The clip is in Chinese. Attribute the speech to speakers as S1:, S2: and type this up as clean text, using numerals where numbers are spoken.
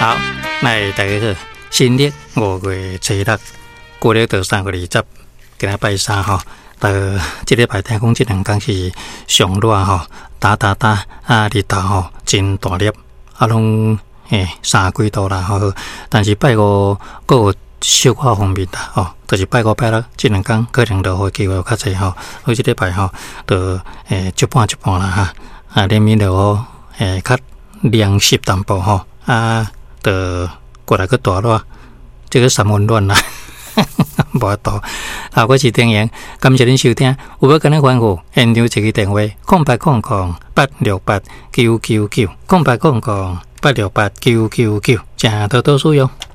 S1: 好，来大家好，新历5月初6，旧历就3月20，今日拜三吼。这礼拜天讲这2天是上热吼，打日头吼真大粒，拢30几度啦吼。但是拜五阁有小可方面啦吼，就是拜5拜6这2天可能落雨机会有较济吼。所以这礼拜吼，就一半啦哈，连绵落雨较凉湿淡薄吼，就过来个大热，这个三温暖啦。无法度，我是丁阳，感谢您收听。有要跟咱吩咐，现场一个电话：0800-868-999，0800-868-999，请多多使用。